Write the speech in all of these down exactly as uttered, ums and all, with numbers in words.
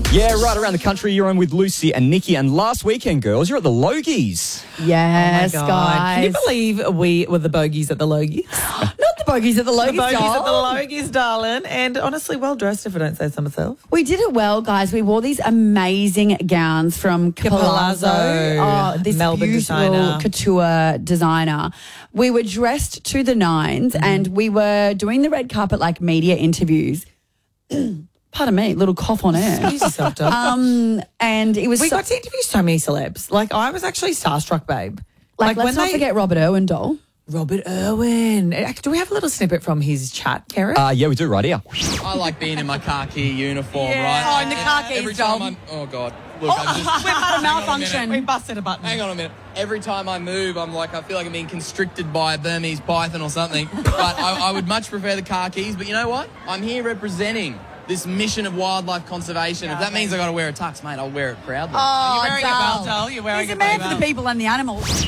Yeah, right around the country, you're on with Lucy and Nikki. And last weekend, girls, you're at the Logies. Yes, oh my God. guys. Can you believe we were the bogies at the Logies? Not the bogies at the Logies, the bogies doll. at the Logies, darling. And honestly, well dressed, if I don't say so myself. We did it well, guys. We wore these amazing gowns from Palazzo. Palazzo. Oh, this Melbourne beautiful designer. couture designer. We were dressed to the nines Mm. and we were doing the red carpet like media interviews. Pardon me, little cough on air. Excuse yourself, dog. Um, and it was we so, got to interview so many celebs. Like, I was actually starstruck, babe. like, let's not they- forget Robert Irwin, doll. Robert Irwin. Uh, Do we have a little snippet from his chat, Karen? Uh, yeah, we do right here. I like being in my khaki uniform, Yeah. right? Oh, Like, in the car keys, Every time Dom. I'm, oh god, look, I'm just. We've had a hang on malfunction. minute. busted a button. Hang on a minute. Every time I move, I'm like, I feel like I'm being constricted by a Burmese python or something. But I, I would much prefer the car keys. But you know what? I'm here representing this mission of wildlife conservation. If that means I got to wear a tux, mate, I'll wear it proudly. Oh, You're wearing it well, doll. You're wearing He's a it man very for the well. people and the animals.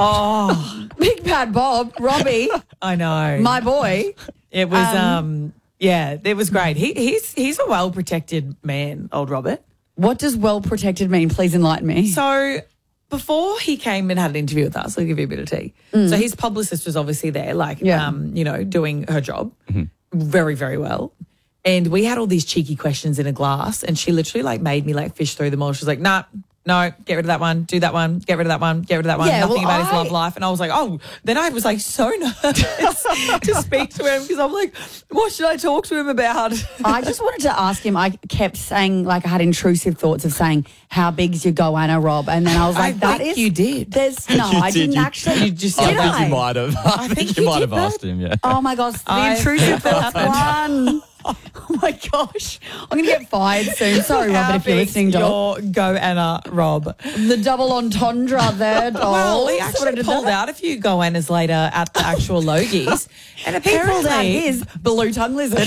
Oh, Big Bad Bob, Robbie, I know. my boy. It was, Um, um, yeah, it was great. He, he's he's a well-protected man, old Robert. What does well protected mean? Please enlighten me. So before he came and had an interview with us, I'll give you a bit of tea. So his publicist was obviously there, like, Yeah. um, you know, doing her job very, very well. And we had all these cheeky questions in a glass, and she literally like made me like fish through them all. She was like, nah, no, get rid of that one, do that one, get rid of that one, get rid of that one. Yeah, Nothing well, about his I- love life. And I was like, oh, then I was like so nervous to speak to him because I'm like, what should I talk to him about? I just wanted to ask him. I kept saying, like, I had intrusive thoughts of saying, "How big's your goanna, Rob?" And then I was like, I "That think is you did. There's no, You I did, didn't you- actually. you just- I did think I? you might have. I, think, think you you might did, have asked him, yeah. Oh my gosh, the I intrusive think that thoughts one. Oh my gosh, I'm gonna get fired soon. Sorry, How Robert, if you're big's listening, doll. your goanna, Rob? The double entendre there, doll. Well, he That's what I actually did pulled there. out a few goannas later at the actual Logies. And He pulled out apparently, his blue tongue lizard.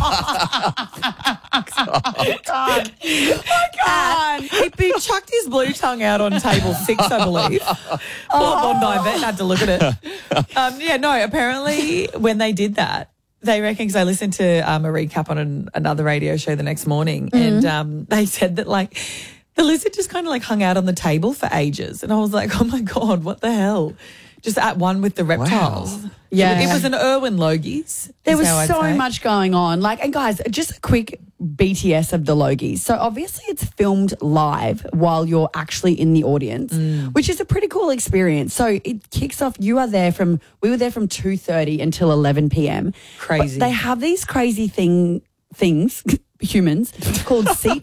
God. And he, he chucked his blue tongue out on table six, I believe. Poor Bondi vet had to look at it. Um, yeah, no, apparently when they did that, they reckon, because I listened to um, a recap on an, another radio show the next morning, and um, they said that, like, the lizard just kind of, like, hung out on the table for ages. And I was like, oh, my God, what the hell? Just at one with the reptiles. Yeah. It was an Irwin Logies. There is was how I'd so say. much going on. Like, and guys, just a quick B T S of the Logies. So obviously it's filmed live while you're actually in the audience, Mm. which is a pretty cool experience. So it kicks off. You are there from, we were there from two thirty until eleven p.m. Crazy. But they have these crazy thing things, humans, called seat